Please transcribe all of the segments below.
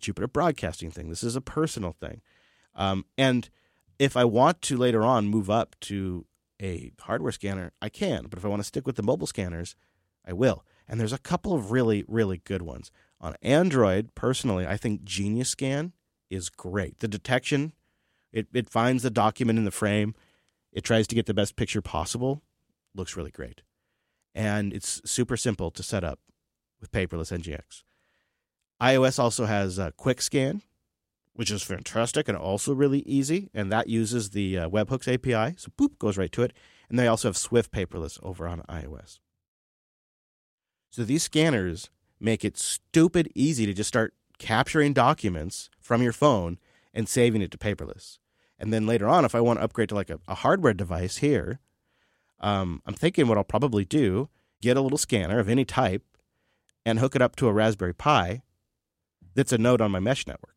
Jupiter Broadcasting thing. This is a personal thing. And if I want to later on move up to a hardware scanner, I can. But if I want to stick with the mobile scanners, I will. And there's a couple of really, really good ones. On Android, personally, I think Genius Scan is great. The detection, it finds the document in the frame. It tries to get the best picture possible. Looks really great. And it's super simple to set up with paperless NGX. iOS also has Quick Scan, which is fantastic and also really easy. And that uses the Webhooks API. So boop, goes right to it. And they also have Swift paperless over on iOS. So these scanners make it stupid easy to just start capturing documents from your phone and saving it to paperless. And then later on, if I want to upgrade to like a hardware device here, I'm thinking what I'll probably do, get a little scanner of any type and hook it up to a Raspberry Pi that's a node on my mesh network.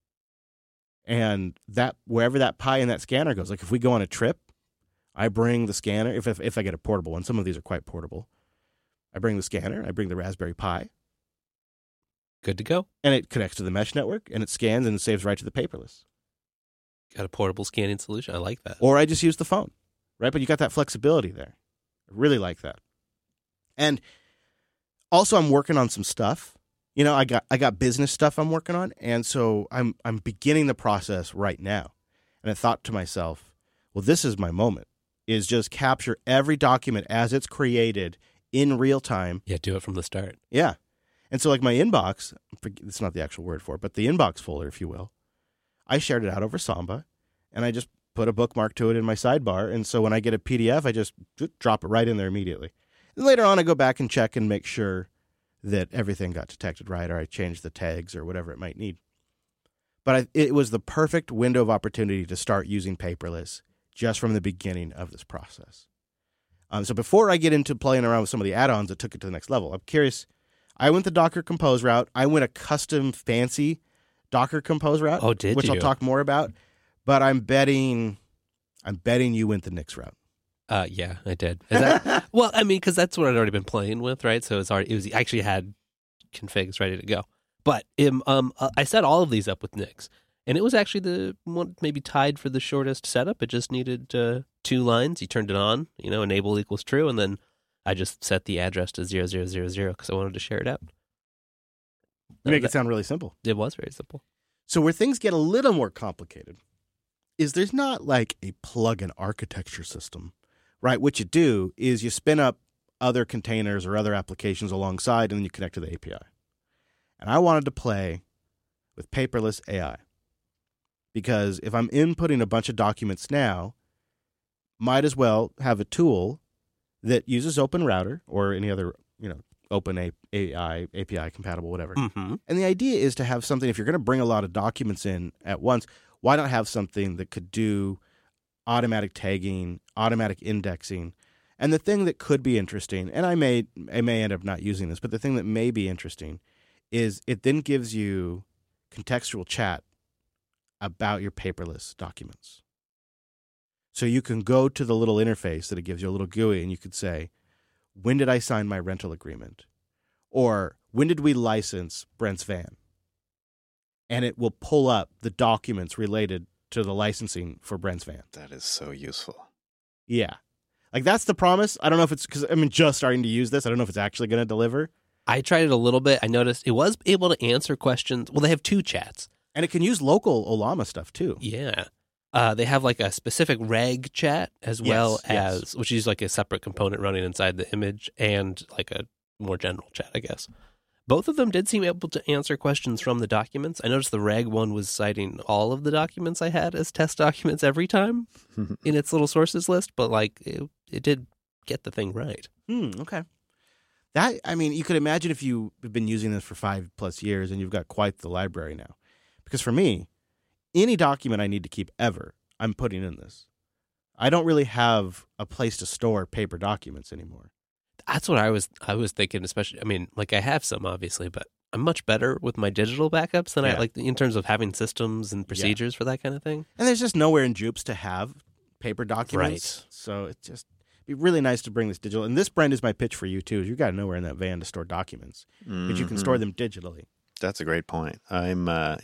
And that wherever that Pi and that scanner goes, like if we go on a trip, I bring the scanner, if I get a portable one, some of these are quite portable. I bring the scanner, I bring the Raspberry Pi. Good to go. And it connects to the mesh network, and it scans and it saves right to the paperless. Got a portable scanning solution. I like that. Or I just use the phone, right? But you got that flexibility there. I really like that. And also I'm working on some stuff. You know, I got business stuff I'm working on, and so I'm beginning the process right now. And I thought to myself, well, this is my moment, is just capture every document as it's created in real time. Yeah, do it from the start. Yeah. And so like my inbox, it's not the actual word for it, but the inbox folder, if you will, I shared it out over Samba, and I just put a bookmark to it in my sidebar. And so when I get a PDF, I just drop it right in there immediately. And later on, I go back and check and make sure that everything got detected right, or I changed the tags or whatever it might need. But it was the perfect window of opportunity to start using paperless just from the beginning of this process. So before I get into playing around with some of the add-ons that took it to the next level, I'm curious. I went the Docker Compose route. I went a custom fancy Docker Compose route. Oh, did which you? I'll talk more about. But I'm betting you went the Nix route. Yeah, I did. Well, I mean, because that's what I'd already been playing with, right? So I actually had configs ready to go. But I set all of these up with Nix, and it was actually the one maybe tied for the shortest setup. It just needed 2 lines. You turned it on, enable equals true, and then I just set the address to 0000 because I wanted to share it out. You make it sound really simple. It was very simple. So where things get a little more complicated is there's not like a plug-in architecture system, right? What you do is you spin up other containers or other applications alongside, and then you connect to the API. And I wanted to play with paperless AI because if I'm inputting a bunch of documents now, might as well have a tool that uses OpenRouter or any other, Open AI, API compatible, whatever. Mm-hmm. And the idea is to have something, if you're going to bring a lot of documents in at once, why not have something that could do automatic tagging, automatic indexing? And the thing that could be interesting, and I may end up not using this, but the thing that may be interesting is it then gives you contextual chat about your paperless documents. So you can go to the little interface that it gives you, a little GUI, and you could say, when did I sign my rental agreement? Or when did we license Brent's van? And it will pull up the documents related to the licensing for Brent's van. That is so useful. Yeah. Like that's the promise. I don't know if it's because I'm just starting to use this. I don't know if it's actually going to deliver. I tried it a little bit. I noticed it was able to answer questions. Well, they have 2 chats. And it can use local Olama stuff too. Yeah. They have like a specific reg chat as well as, which is like a separate component running inside the image, and like a more general chat, I guess. Both of them did seem able to answer questions from the documents. I noticed the reg one was citing all of the documents I had as test documents every time in its little sources list, but like it did get the thing right. Okay. That, I mean, you could imagine if you've been using this for 5+ years and you've got quite the library now. Because for me, any document I need to keep ever, I'm putting in this. I don't really have a place to store paper documents anymore. That's what I was thinking, especially, I mean, like I have some obviously, but I'm much better with my digital backups than I like in terms of having systems and procedures for that kind of thing. And there's just nowhere in Jupes to have paper documents. Right. So it's just be really nice to bring this digital. And this, Brent, is my pitch for you too. Is you got nowhere in that van to store documents, but you can store them digitally. That's a great point. I'm